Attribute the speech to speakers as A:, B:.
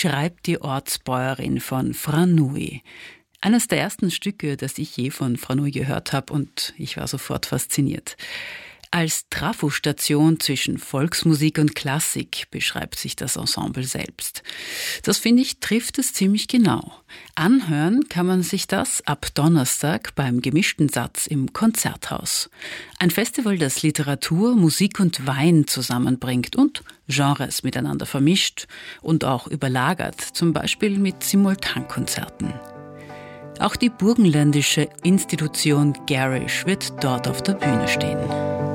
A: schreibt die Ortsbäuerin von Franui. Eines der ersten Stücke, das ich je von Franui gehört habe, und ich war sofort fasziniert. Als Trafostation zwischen Volksmusik und Klassik beschreibt sich das Ensemble selbst. Das, finde ich, trifft es ziemlich genau. Anhören kann man sich das ab Donnerstag beim Gemischten Satz im Konzerthaus. Ein Festival, das Literatur, Musik und Wein zusammenbringt und Genres miteinander vermischt und auch überlagert, zum Beispiel mit Simultankonzerten. Auch die burgenländische Institution Garish wird dort auf der Bühne stehen.